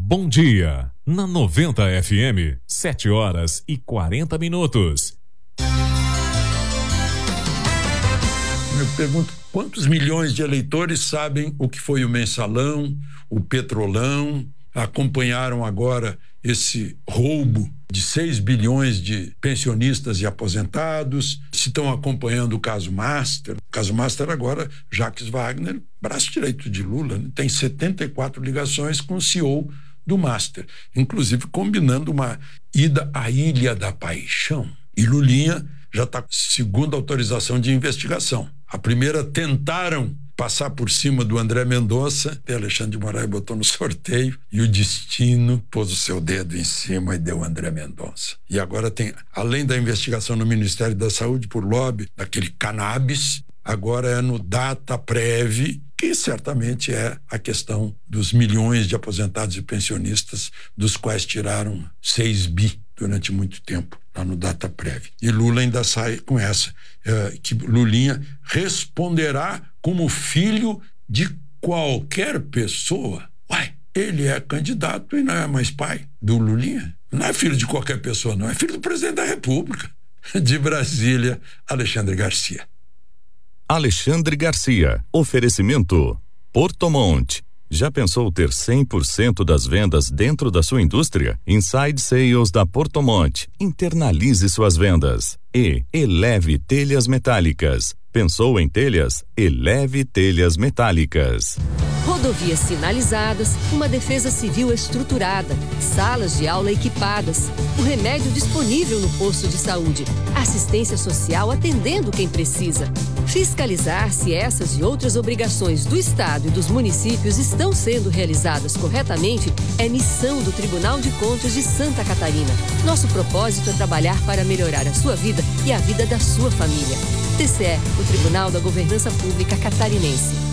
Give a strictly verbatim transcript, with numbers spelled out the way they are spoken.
Bom Dia, na noventa F M, sete horas e quarenta minutos. Eu pergunto, quantos milhões de eleitores sabem o que foi o Mensalão, o Petrolão, acompanharam agora esse roubo de seis bilhões de pensionistas e aposentados, se estão acompanhando o caso Master. O caso Master agora, Jacques Wagner, braço direito de Lula, né? Tem setenta e quatro ligações com o C E O do Master, inclusive combinando uma ida à Ilha da Paixão. E Lulinha já está com segunda autorização de investigação. A primeira tentaram passar por cima do André Mendonça, e Alexandre de Moraes botou no sorteio, e o destino pôs o seu dedo em cima e deu André Mendonça. E agora tem, além da investigação no Ministério da Saúde por lobby, daquele cannabis, agora é no Dataprev, que certamente é a questão dos milhões de aposentados e pensionistas, dos quais tiraram seis bi durante muito tempo, lá no Dataprev. E Lula ainda sai com essa, é, que Lulinha responderá como filho de qualquer pessoa. Uai, ele é candidato e não é mais pai do Lulinha? Não é filho de qualquer pessoa, não. É filho do presidente da República. De Brasília, Alexandre Garcia. Alexandre Garcia. Oferecimento Porto Monte. Já pensou ter cem por cento das vendas dentro da sua indústria? Inside Sales da Porto Monte. Internalize suas vendas. E Eleve Telhas Metálicas. Pensou em telhas? Eleve Telhas Metálicas. Rodovias sinalizadas, uma defesa civil estruturada, salas de aula equipadas, o remédio disponível no posto de saúde, assistência social atendendo quem precisa. Fiscalizar se essas e outras obrigações do Estado e dos municípios estão sendo realizadas corretamente é missão do Tribunal de Contas de Santa Catarina. Nosso propósito é trabalhar para melhorar a sua vida e a vida da sua família. T C E, o Tribunal da Governança Pública Catarinense.